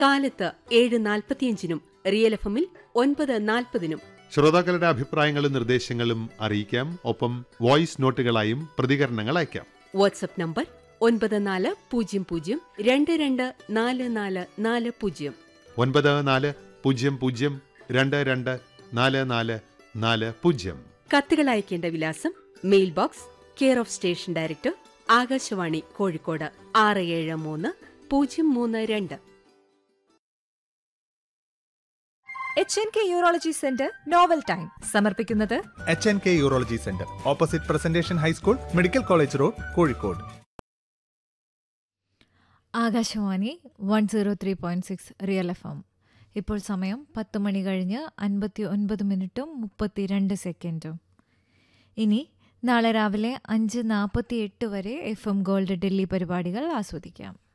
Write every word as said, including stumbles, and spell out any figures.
കാലത്ത് ഏഴ് നാൽപ്പത്തിയഞ്ചിനും real F എമ്മിൽ ഒൻപത് നാൽപ്പതിനും. ശ്രോതാക്കളുടെ അഭിപ്രായങ്ങളും നിർദ്ദേശങ്ങളും അറിയിക്കാം. ഒപ്പം വോയിസ് നോട്ടുകളായും പ്രതികരണങ്ങൾ അയക്കാം. വാട്സ്ആപ്പ് നമ്പർ ഒൻപത് നാല് പൂജ്യം പൂജ്യം രണ്ട് രണ്ട് നാല് നാല് നാല് പൂജ്യം ഒൻപത് നാല് പൂജ്യം പൂജ്യം രണ്ട് രണ്ട് നാല് നാല് നാല് പൂജ്യം. കത്തുകൾ അയക്കേണ്ട വിലാസം: mail box, care of station director, Akashvani Kozhikode ആറ് ഏഴ് മൂന്ന് പൂജ്യം മൂന്ന് രണ്ട്. H N K urology centre novel time സമർപ്പിക്കുന്നത് H N K urology centre, opposite presentation high school, medical college road, Kozhikode. Akashvani one zero three point six real F M. ഇപ്പോൾ സമയം പത്ത് മണി കഴിഞ്ഞ് അൻപത്തി ഒൻപത് മിനിറ്റും മുപ്പത്തിരണ്ട് സെക്കൻഡും. ഇനി നാളെ രാവിലെ അഞ്ച് നാൽപ്പത്തി എട്ട് വരെ എഫ് എം ഗോൾഡ് ഡൽഹി പരിപാടികൾ ആസ്വദിക്കാം.